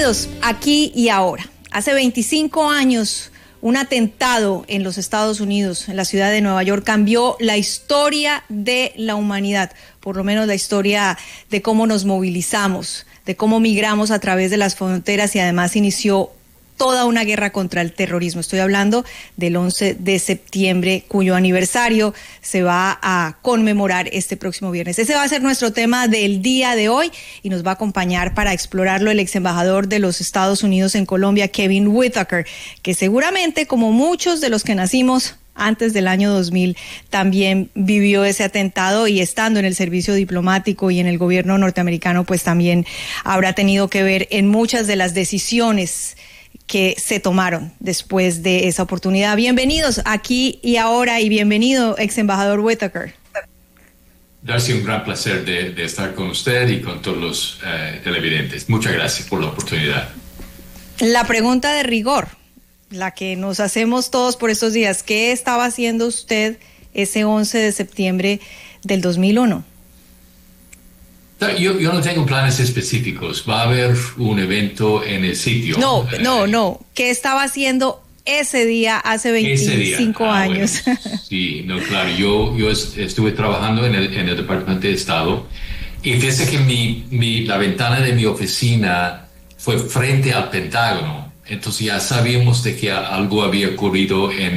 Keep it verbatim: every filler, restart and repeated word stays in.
Bienvenidos aquí y ahora. Hace veinticinco años, un atentado en los Estados Unidos, en la ciudad de Nueva York, cambió la historia de la humanidad, por lo menos la historia de cómo nos movilizamos, de cómo migramos a través de las fronteras y además inició toda una guerra contra el terrorismo. Estoy hablando del once de septiembre, cuyo aniversario se va a conmemorar este próximo viernes. Ese va a ser nuestro tema del día de hoy y nos va a acompañar para explorarlo el ex embajador de los Estados Unidos en Colombia, Kevin Whitaker, que seguramente, como muchos de los que nacimos antes del año dos mil, también vivió ese atentado y estando en el servicio diplomático y en el gobierno norteamericano, pues también habrá tenido que ver en muchas de las decisiones que se tomaron después de esa oportunidad. Bienvenidos aquí y ahora y bienvenido, ex embajador Whitaker. Darcy, un gran placer de, de estar con usted y con todos los eh, televidentes. Muchas gracias por la oportunidad. La pregunta de rigor, la que nos hacemos todos por estos días, ¿qué estaba haciendo usted ese once de septiembre del dos mil uno? Yo, yo no tengo planes específicos. Va a haber un evento en el sitio. No, no, no. ¿Qué estaba haciendo ese día hace veinticinco ah, años? Bueno, sí, no, claro. Yo, yo estuve trabajando en el, en el Departamento de Estado y fíjese que mi, mi, la ventana de mi oficina fue frente al Pentágono. Entonces ya sabíamos de que algo había ocurrido en